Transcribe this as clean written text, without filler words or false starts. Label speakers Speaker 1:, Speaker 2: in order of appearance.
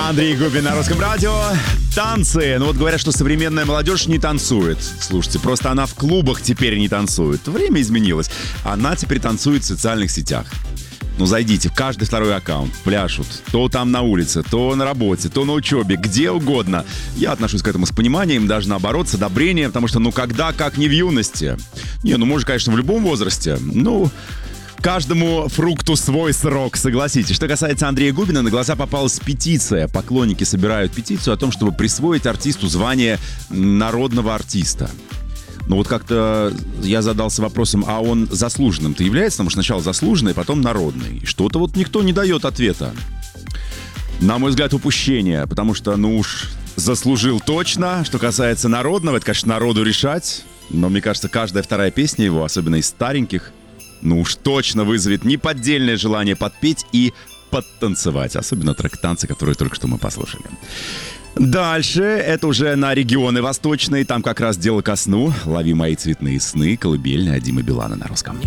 Speaker 1: Андрей Губин на Русском радио. Танцы. Ну вот говорят, что современная молодежь не танцует. Слушайте, просто она в клубах теперь не танцует. Время изменилось. Она теперь танцует в социальных сетях. Ну, зайдите в каждый второй аккаунт, пляшут. То там на улице, то на работе, то на учебе, где угодно. Я отношусь к этому с пониманием, даже наоборот, с одобрением, потому что, ну, когда, как не в юности. Не, ну, может, конечно, в любом возрасте. Ну, каждому фрукту свой срок, согласитесь. Что касается Андрея Губина, на глаза попалась петиция. Поклонники собирают петицию о том, чтобы присвоить артисту звание народного артиста. Ну вот как-то я задался вопросом, а он заслуженным-то является? Потому что сначала заслуженный, потом народный. И что-то вот никто не дает ответа. На мой взгляд, упущение, потому что, ну уж, заслужил точно. Что касается народного, это, конечно, народу решать. Но мне кажется, каждая вторая песня его, особенно из стареньких, ну уж точно вызовет неподдельное желание подпеть и подтанцевать. Особенно трек «Танцы», который только что мы послушали. Дальше, это уже на регионы восточные, там как раз дело ко сну. «Лови мои цветные сны», колыбельная Димы Билана на русском.